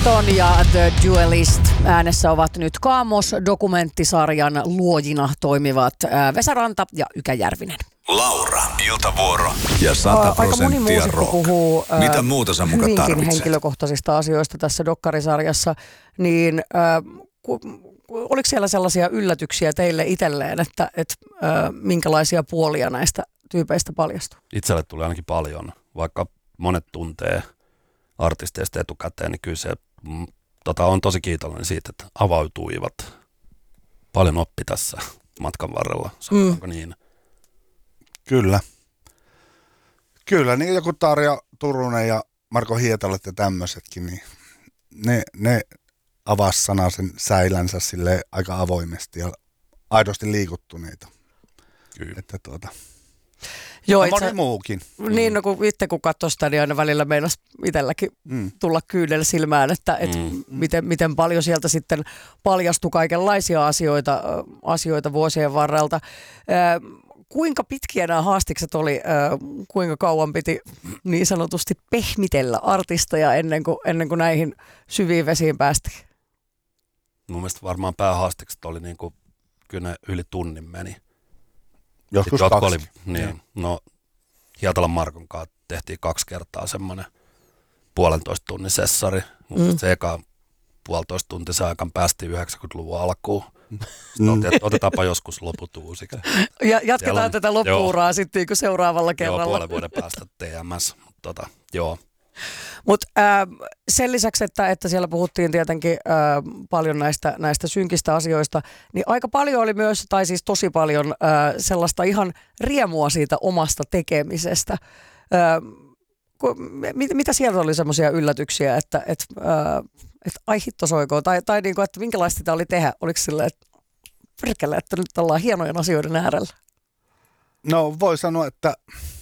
Ton ja The Duelist äänessä ovat nyt Kaamos-dokumenttisarjan luojina toimivat Vesa Ranta ja Ykä Järvinen. Laura, iltavuoro ja 100% aika moni muusikko puhuu mitä muuta sä muka hyvinkin tarvitset? Henkilökohtaisista asioista tässä dokkarisarjassa, niin oliko siellä sellaisia yllätyksiä teille itselleen, että minkälaisia puolia näistä tyypeistä paljastui? Itselle tuli ainakin paljon, vaikka monet tuntee artisteista etukäteen, niin kyllä se on tosi kiitollinen siitä, että avautuivat. Paljon oppi tässä matkan varrella, sanotaanko niin? Kyllä, niin joku Tarja Turunen ja Marko Hietalat ja tämmöisetkin, niin ne avasi sanasen säilänsä sille aika avoimesti ja aidosti liikuttuneita. Kyllä. Että Joo, moni muukin. Niin, no kun itse kun katsoi sitä, niin aina välillä meinasi itselläkin tulla kyynel silmään, että miten paljon sieltä sitten paljastui kaikenlaisia asioita vuosien varrelta. Kuinka pitkiä nämä haastikset oli, kuinka kauan piti niin sanotusti pehmitellä artisteja ennen kuin näihin syviin vesiin päästiin? Mun mielestä varmaan päähaastikset oli kyllä ne yli tunnin meni. Joskus 2. Oli, niin, no Hietalan Markon kanssa tehtiin 2 kertaa semmoinen 1,5 tunnin sessari. Mutta se eka 1,5 tuntisen aikaan päästiin 90-luvun alkuun. Otetaanpa joskus loput uusiksi. Ja jatketaan tätä loppuuraa sitten seuraavalla kerralla. Joo, 0,5 vuoden päästä TMS. Joo. Mutta sen lisäksi, että siellä puhuttiin tietenkin paljon näistä synkistä asioista, niin aika paljon oli myös, tai siis tosi paljon sellaista ihan riemua siitä omasta tekemisestä. Mitä sieltä oli semmoisia yllätyksiä, että ai hitto soikoon, tai niinku, että minkälaista sitä oli tehdä? Oliko silleen, että perkele, että nyt ollaan hienojen asioiden äärellä? No voi sanoa, että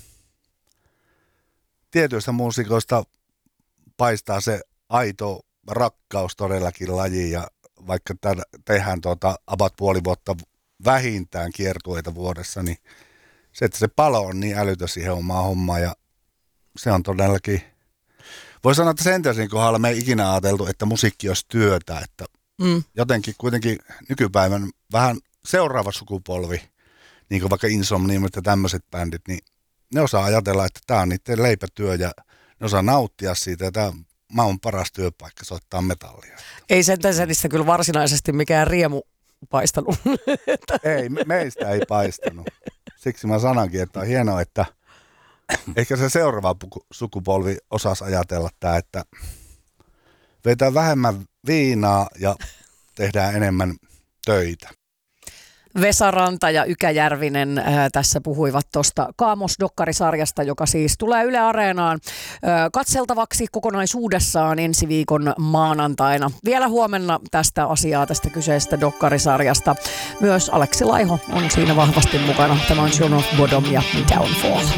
tietyistä muusikoista paistaa se aito rakkaus todellakin lajiin, ja vaikka tehdään about puoli vuotta vähintään kiertueita vuodessa, niin se, että se palo on niin älytön siihen omaan hommaan, ja se on todellakin, voi sanoa, että Sentersin kohdalla me ei ikinä ajateltu, että musiikki olisi työtä, että jotenkin kuitenkin nykypäivän vähän seuraava sukupolvi, niin kuin vaikka Insomnium ja tämmöiset bändit, niin ne osaa ajatella, että tämä on niiden leipätyö ja ne osaa nauttia siitä ja tämä on maailman paras työpaikka soittaa metallia. Ei Sentersissä kyllä varsinaisesti mikään riemu paistanut. Ei, meistä ei paistanut. Siksi mä sanankin, että on hienoa, että ehkä se seuraava sukupolvi osasi ajatella tämä, että vetää vähemmän viinaa ja tehdään enemmän töitä. Vesa Ranta ja Ykä Järvinen tässä puhuivat tuosta Kaamos-dokkarisarjasta, joka siis tulee Yle Areenaan katseltavaksi kokonaisuudessaan ensi viikon maanantaina. Vielä huomenna tästä kyseisestä dokkarisarjasta. Myös Aleksi Laiho on siinä vahvasti mukana. Tämä on John of Bodom ja Downfall.